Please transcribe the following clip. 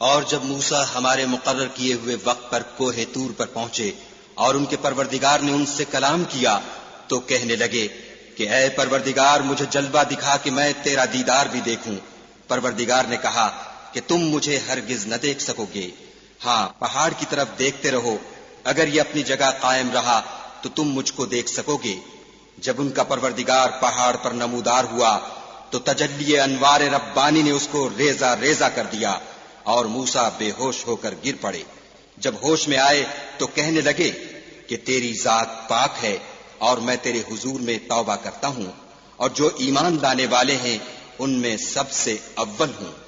और जब मूसा हमारे मुकर्रर किए हुए वक्त पर कोहे तूर पर पहुंचे और उनके परवरदिगार ने उनसे कलाम किया तो कहने लगे कि ऐ परवरदिगार, मुझे जलवा दिखा कि मैं तेरा दीदार भी देखूं। परवरदिगार ने कहा कि तुम मुझे हरगिज न देख सकोगे। हाँ, पहाड़ की तरफ देखते रहो, अगर ये अपनी जगह कायम रहा तो तुम मुझको देख सकोगे। जब उनका परवरदिगार पहाड़ पर नमूदार हुआ तो तजल्ली अनवार रब्बानी ने उसको रेजा रेजा कर दिया और मूसा बेहोश होकर गिर पड़े। जब होश में आए तो कहने लगे कि तेरी जात पाक है और मैं तेरे हुजूर में तौबा करता हूं और जो ईमान लाने वाले हैं उनमें सबसे अव्वल हूं।